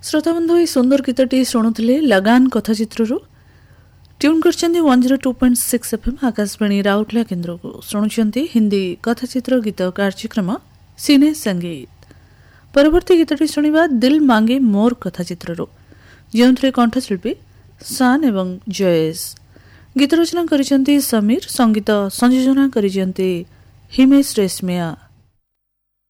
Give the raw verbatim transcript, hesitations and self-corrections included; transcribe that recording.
ଶ୍ରୋତାବନ୍ଧୁ ଏହି ସୁନ୍ଦର ଗୀତଟି ଶୁଣୁଥିଲେ ଲଗାନ କଥା ଚିତ୍ରରୁ। ଟ୍ୟୁନ୍ କରିଛନ୍ତି one zero two point six FM Akashvani Rourkela କେନ୍ଦ୍ରକୁ। ଶୁଣୁଛନ୍ତି ହିନ୍ଦୀ କଥାଚିତ୍ର ଗୀତ କାର୍ଯ୍ୟକ୍ରମ ସିନେ ସଙ୍ଗୀତ। ପରବର୍ତ୍ତୀ ଗୀତଟି ଶୁଣିବା ଦିଲ୍ ମାଙ୍ଗେ ମୋର୍ କଥା ଚିତ୍ରରୁ, ଯେଉଁଥିରେ କଣ୍ଠଶିଳ୍ପୀ ସାନ୍ ଏବଂ ଜୟେଶ। ଗୀତ ରଚନା କରିଛନ୍ତି ସମୀର, ସଙ୍ଗୀତ ସଂଯୋଜନା କରିଛନ୍ତି ହିମେଶ ରେଶମିଆ।